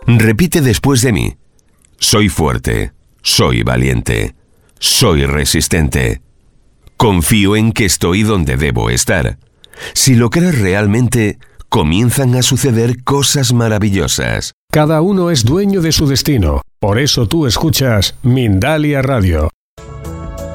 Repite después de mí. Soy fuerte, soy valiente, soy resistente. Confío en que estoy donde debo estar. Si lo crees realmente, comienzan a suceder cosas maravillosas. Cada uno es dueño de su destino. Por eso tú escuchas Mindalia Radio.